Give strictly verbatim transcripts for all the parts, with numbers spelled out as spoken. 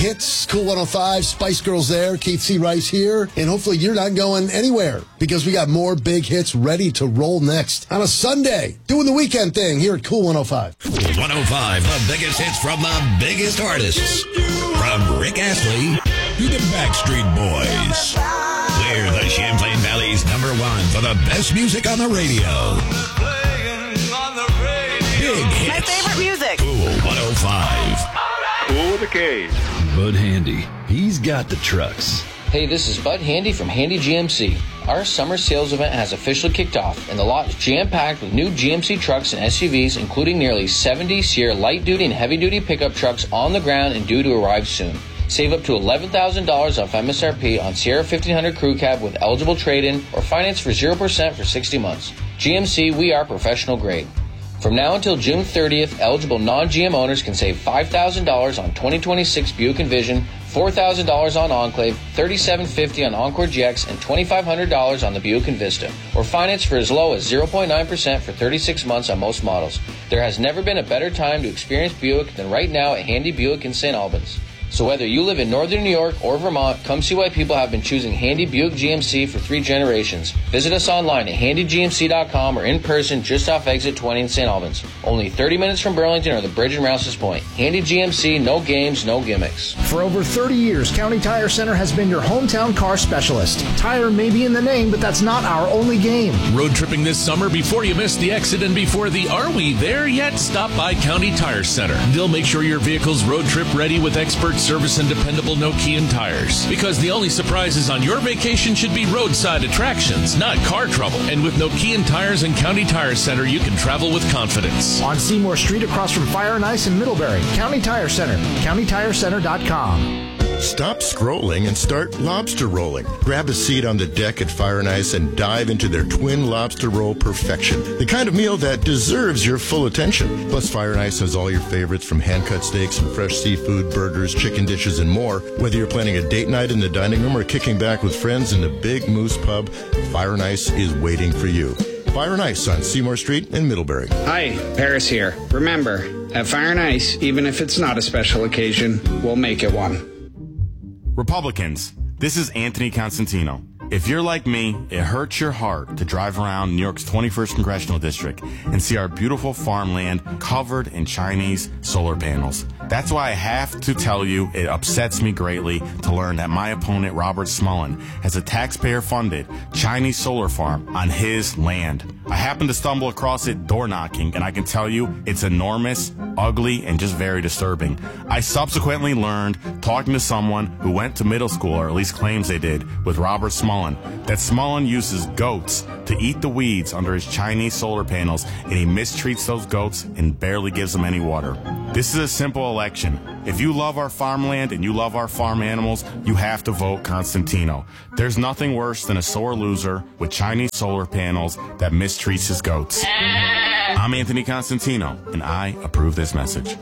hits. Cool one oh five, Spice Girls there, Keith C. Rice here. And hopefully you're not going anywhere because we got more big hits ready to roll next on a Sunday. Doing the weekend thing here at Cool one oh five. one oh five, the biggest hits from the biggest artists. From Rick Astley to the Backstreet Boys. We're the Champlain Valley's number one for the best music on the radio. Big hits. My favorite music. Cool one oh five. Cool with a K. Bud Handy. He's got the trucks. Hey, this is Bud Handy from Handy G M C. Our summer sales event has officially kicked off, and the lot is jam-packed with new G M C trucks and S U Vs, including nearly seventy Sierra light-duty and heavy-duty pickup trucks on the ground and due to arrive soon. Save up to eleven thousand dollars off M S R P on Sierra fifteen hundred Crew Cab with eligible trade-in or finance for zero percent for sixty months. G M C, we are professional grade. From now until June thirtieth, eligible non-G M owners can save five thousand dollars on twenty twenty-six Buick Envision, four thousand dollars on Enclave, thirty-seven fifty on Encore G X, and twenty-five hundred dollars on the Buick Envista, or finance for as low as zero point nine percent for thirty-six months on most models. There has never been a better time to experience Buick than right now at Handy Buick in Saint Albans. So whether you live in northern New York or Vermont, come see why people have been choosing Handy Buick G M C for three generations. Visit us online at handy g m c dot com or in person just off exit twenty in Saint Albans. Only thirty minutes from Burlington or the bridge in Rouse's Point. Handy G M C, no games, no gimmicks. For over thirty years, County Tire Center has been your hometown car specialist. Tire may be in the name, but that's not our only game. Road tripping this summer before you miss the exit and before the Are We There Yet? Stop by County Tire Center. They'll make sure your vehicle's road trip ready with expert service and dependable Nokian tires. Because the only surprises on your vacation should be roadside attractions, not car trouble. And with Nokian tires and County Tire Center, you can travel with confidence. On Seymour Street across from Fire and Ice in Middlebury, County Tire Center, county tire center dot com. Stop scrolling and start lobster rolling. Grab a seat on the deck at Fire and Ice and dive into their twin lobster roll perfection. The kind of meal that deserves your full attention. Plus, Fire and Ice has all your favorites from hand-cut steaks and fresh seafood, burgers, chicken dishes, and more. Whether you're planning a date night in the dining room or kicking back with friends in the Big Moose Pub, Fire and Ice is waiting for you. Fire and Ice on Seymour Street in Middlebury. Hi, Paris here. Remember, at Fire and Ice, even if it's not a special occasion, we'll make it one. Republicans, this is Anthony Constantino. If you're like me, it hurts your heart to drive around New York's twenty-first Congressional District and see our beautiful farmland covered in Chinese solar panels. That's why I have to tell you it upsets me greatly to learn that my opponent, Robert Smullen, has a taxpayer-funded Chinese solar farm on his land. I happened to stumble across it door knocking, and I can tell you it's enormous, ugly, and just very disturbing. I subsequently learned, talking to someone who went to middle school, or at least claims they did, with Robert Smullen, that Smullen uses goats to eat the weeds under his Chinese solar panels, and he mistreats those goats and barely gives them any water. This is a simple election. If you love our farmland and you love our farm animals, you have to vote Constantino. There's nothing worse than a sore loser with Chinese solar panels that mistreats his goats. I'm Anthony Constantino, and I approve this message.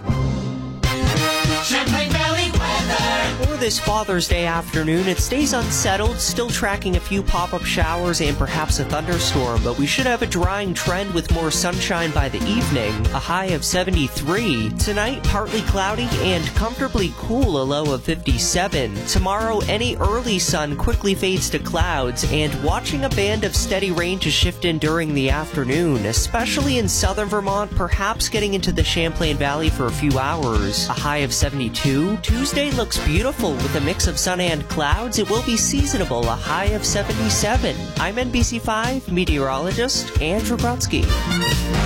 Champlain Valley weather. For this Father's Day afternoon, it stays unsettled, still tracking a few pop-up showers and perhaps a thunderstorm, but we should have a drying trend with more sunshine by the evening, a high of seventy-three. Tonight, partly cloudy and comfortably cool, a low of fifty-seven. Tomorrow, any early sun quickly fades to clouds, and watching a band of steady rain to shift in during the afternoon, especially in southern Vermont, perhaps getting into the Champlain Valley for a few hours. A high of seventy-two. Tuesday looks beautiful with a mix of sun and clouds. It will be seasonable, a high of seventy-seven. I'm N B C five meteorologist Andrew Brodsky.